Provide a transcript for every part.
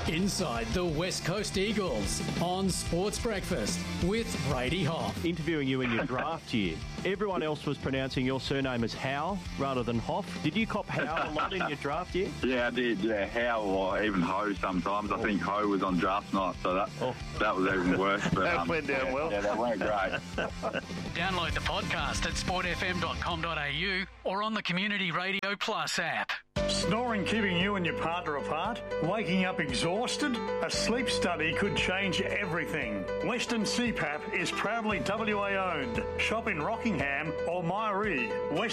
Inside the West Coast Eagles on Sports Breakfast with Brady Hoff. Interviewing you in your draft year, everyone else was pronouncing your surname as Howe rather than Hoff. Did you cop Howe a lot in your draft year? Yeah, I did. Yeah, Howe or even Ho sometimes. I think Ho was on draft night, so that was even worse. But, that went down well. Yeah, that went great. Download the podcast at sportfm.com.au or on the Community Radio Plus app. Snoring keeping you and your partner apart? Waking up exhausted? A sleep study could change everything. Western CPAP is proudly WA owned. Shop in Rockingham or Myrie.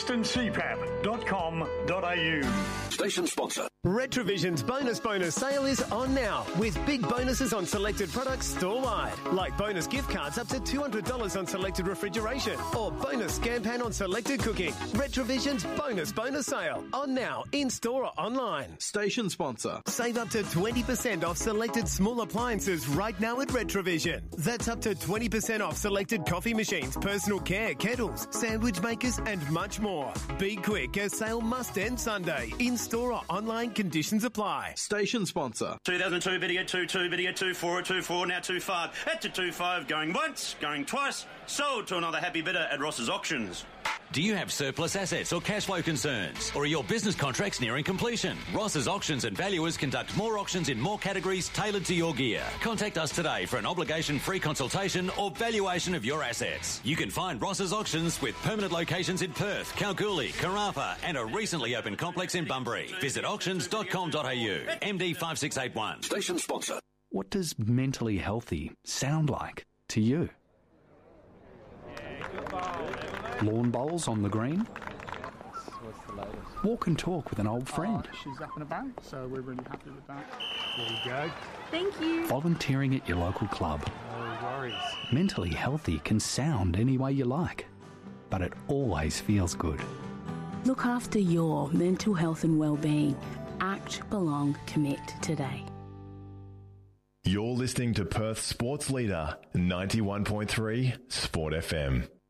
westerncpap.com.au. Station sponsor. Retrovision's bonus sale is on now with big bonuses on selected products store-wide. Like bonus gift cards up to $200 on selected refrigeration or bonus scan pan on selected cooking. Retrovision's bonus sale on now in-store or online. Station sponsor. Save up to 20% off selected small appliances right now at Retrovision. That's up to 20% off selected coffee machines, personal care, kettles, sandwich makers and much more. Be quick, a sale must end Sunday. In-store or online, conditions apply. Station sponsor. 2002 video 22 video 24 24 now 25 at 25 going once going twice sold to another happy bidder at Ross's Auctions. Do you have surplus assets or cash flow concerns? Or are your business contracts nearing completion? Ross's Auctions and Valuers conduct more auctions in more categories tailored to your gear. Contact us today for an obligation-free consultation or valuation of your assets. You can find Ross's Auctions with permanent locations in Perth, Kalgoorlie, Karratha and a recently opened complex in Bunbury. Visit auctions.com.au. MD 5681. Station sponsor. What does mentally healthy sound like to you? Lawn bowls on the green? What's the latest? Walk and talk with an old friend. She's up and about, so we're really happy with that. There you go. Thank you. Volunteering at your local club. No worries. Mentally healthy can sound any way you like, but it always feels good. Look after your mental health and well-being. Act, belong, commit today. You're listening to Perth's sports leader, 91.3 Sport FM.